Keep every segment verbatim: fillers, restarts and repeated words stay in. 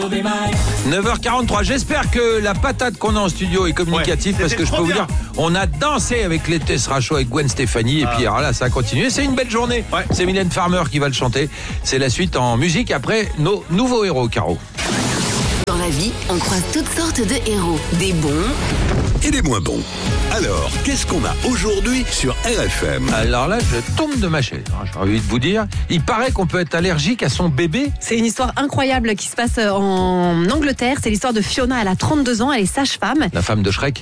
neuf heures quarante-trois, j'espère que la patate qu'on a en studio est communicative, ouais, parce que je peux vous dire, on a dansé avec les Tessera Show avec Gwen Stefani, et ah. puis alors là ça a continué, c'est une belle journée. Ouais. C'est Mylène Farmer qui va le chanter, c'est la suite en musique après nos nouveaux héros, Caro. Dans la vie, on croise toutes sortes de héros, des bons et des moins bons. Alors, qu'est-ce qu'on a aujourd'hui sur R F M? Alors là, je tombe de ma chaise. J'ai envie de vous dire, il paraît qu'on peut être allergique à son bébé. C'est une histoire incroyable qui se passe en Angleterre. C'est l'histoire de Fiona. Elle a trente-deux ans, elle est sage-femme. La femme de Shrek.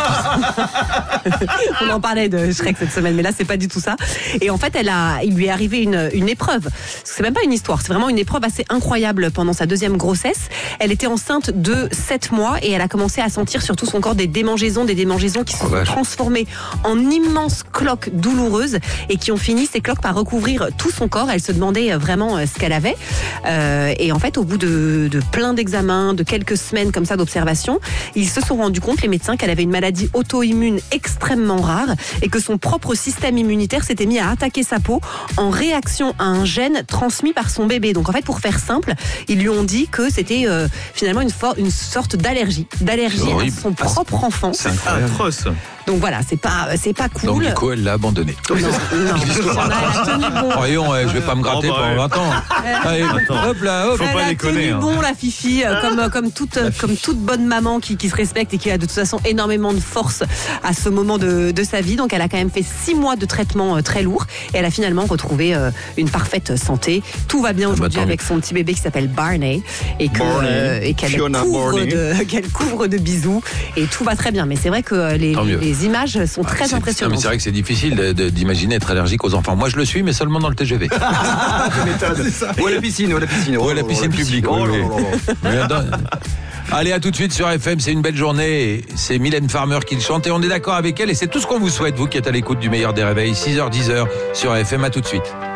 On en parlait de Shrek cette semaine, mais là, c'est pas du tout ça. Et en fait, elle a, il lui est arrivé une, une épreuve. C'est même pas une histoire, c'est vraiment une épreuve assez incroyable pendant sa deuxième grossesse. Elle était enceinte de sept mois et elle a commencé à sentir sur tout son corps des démangeaisons, des démangeaisons qui se oh, sont transformées en immenses cloques douloureuses et qui ont fini, ces cloques, par recouvrir tout son corps. Elle se demandait vraiment ce qu'elle avait. Euh, et en fait, au bout de, de plein d'examens, de quelques semaines comme ça d'observation, ils se sont rendus compte, les médecins, qu'elle avait une maladie auto-immune extrêmement rare et que son propre système immunitaire s'était mis à attaquer sa peau en réaction à un gène transmis par son bébé. Donc en fait, pour faire simple, ils lui ont dit que c'était euh, finalement une, for- une sorte d'allergie, d'allergie à son propre enfant. C'est atroce. Donc voilà, c'est pas, c'est pas cool. Donc du coup, elle l'a abandonné. Non, non, elle a tenu bon. Voyons, je vais pas me gratter oh, bah, pendant vingt ans. Allez, hop là, hop. Faut elle pas a déconner. Tenu hein. bon, la Fifi, comme, comme, toute, comme toute bonne maman qui, qui se respecte et qui a de toute façon énormément de force à ce moment de, de sa vie. Donc elle a quand même fait six mois de traitement très lourd et elle a finalement retrouvé une parfaite santé. Tout va bien aujourd'hui ah, bah, avec son petit bébé qui s'appelle Barney et, que, euh, et qu'elle, couvre de, qu'elle couvre de bisous et tout va très bien. Mais c'est vrai que les, les images sont ah, très c'est, impressionnantes. Non, mais c'est vrai que c'est difficile de, de, d'imaginer être allergique aux enfants. Moi je le suis, mais seulement dans le T G V. Ou à la piscine, ou à la piscine. Ou à la piscine publique. Oh, oui, oui. Allez, à tout de suite sur F M, c'est une belle journée. C'est Mylène Farmer qui le chante et on est d'accord avec elle. Et c'est tout ce qu'on vous souhaite, vous qui êtes à l'écoute du meilleur des réveils. six heures dix sur F M, à tout de suite.